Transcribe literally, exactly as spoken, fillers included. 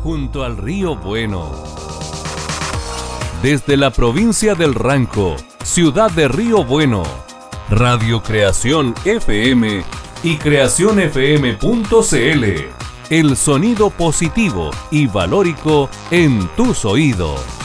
junto al río Bueno. Desde la provincia del Ranco, ciudad de Río Bueno, Radio Creación F M y creación f m punto c l. El sonido positivo y valórico en tus oídos.